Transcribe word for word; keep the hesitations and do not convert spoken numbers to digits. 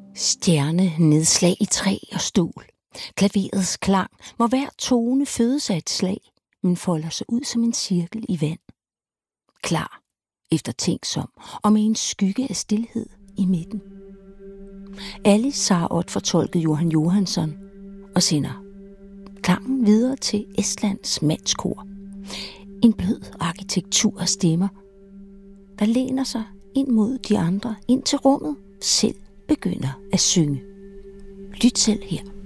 Stjerne, nedslag i træ og stol. Klaverets klang, hvor hver tone fødes af et slag, men folder sig ud som en cirkel i vand. Klar, eftertænksom og med en skygge af stilhed i midten. Alice Sarot fortolkede Johan Johansson og sender klangen videre til Estlands mandskor. En blød arkitektur af stemmer, der læner sig ind mod de andre, indtil rummet selv begynder at synge. Lyt selv her.